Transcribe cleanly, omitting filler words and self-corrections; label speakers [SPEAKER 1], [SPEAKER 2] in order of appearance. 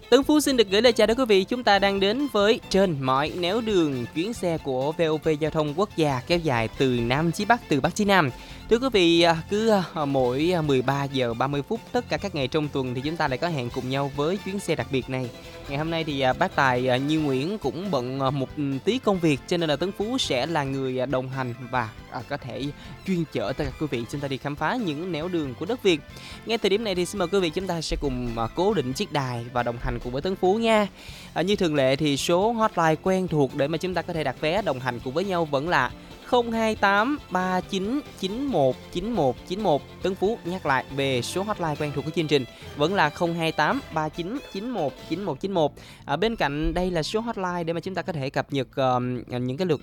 [SPEAKER 1] Tấn Phú xin được gửi lời chào đến quý vị. Chúng ta đang đến với Trên mọi nẻo đường, chuyến xe của VOV Giao thông Quốc gia kéo dài từ Nam chí Bắc, từ Bắc chí Nam. Thưa quý vị, cứ mỗi 13 giờ 30 phút tất cả các ngày trong tuần thì chúng ta lại có hẹn cùng nhau với chuyến xe đặc biệt này. Ngày hôm nay thì bác Tài Như Nguyễn cũng bận một tí công việc, cho nên là Tấn Phú sẽ là người đồng hành và có thể chuyên chở tất cả quý vị chúng ta đi khám phá những nẻo đường của đất Việt. Ngay thời điểm này thì xin mời quý vị chúng ta sẽ cùng cố định chiếc đài và đồng hành cùng với Tấn Phú nha. Như thường lệ thì số hotline quen thuộc để mà chúng ta có thể đặt vé đồng hành cùng với nhau vẫn là 028 39 91 91 91. Tấn Phú nhắc lại về số hotline quen thuộc của chương trình vẫn là 028 39 91 91 91. Bên cạnh đây là số hotline để mà chúng ta có thể cập nhật những cái lượt